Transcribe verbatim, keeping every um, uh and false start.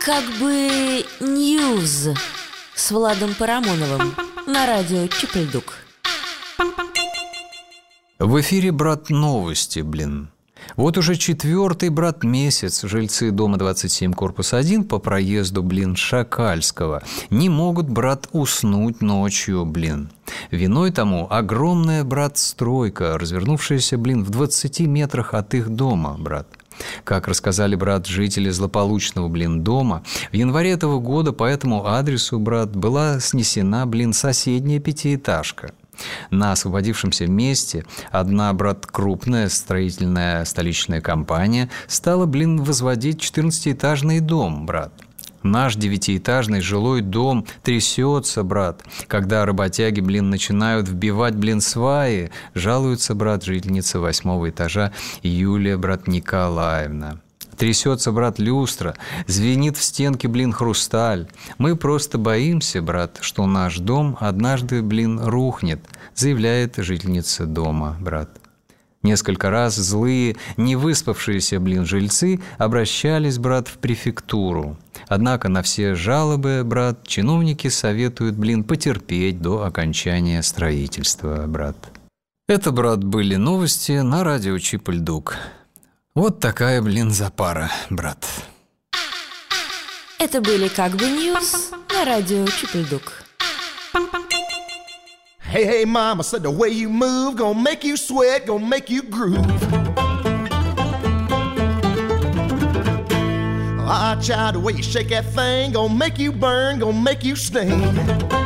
Как бы Ньюз с Владом Парамоновым на радио Чип-Ль-Дук. В эфире, брат, новости, блин. Вот уже четвертый, брат, месяц жильцы дома двадцать семь, корпус один по проезду, блин, Шакальского не могут, брат, уснуть ночью, блин. Виной тому огромная, брат, стройка, развернувшаяся, блин, в двадцати метрах от их дома, брат. Как рассказали, брат, жители злополучного, блин, дома, в январе этого года по этому адресу, брат, была снесена, блин, соседняя пятиэтажка. На освободившемся месте одна, брат, крупная строительная столичная компания стала, блин, возводить четырнадцатиэтажный дом, брат. Наш девятиэтажный жилой дом трясется, брат, когда работяги, блин, начинают вбивать, блин, сваи, жалуется, брат, жительница восьмого этажа Юлия, брат, Николаевна. Трясется, брат, люстра, звенит в стенке, блин, хрусталь. Мы просто боимся, брат, что наш дом однажды, блин, рухнет, заявляет жительница дома, брат. Несколько раз злые, невыспавшиеся, блин, жильцы обращались, брат, в префектуру. Однако на все жалобы, брат, чиновники советуют, блин, потерпеть до окончания строительства, брат. Это, брат, были новости на радио Чип-Ль-Дук. Вот такая, блин, запара, брат. Это были «Как бы Ньюз» на радио Чип-Ль-Дук. Hey, hey, mama said the way you move gonna make you sweat, gonna make you groove. Ah, child, the way you shake that thing gonna make you burn, gonna make you sting.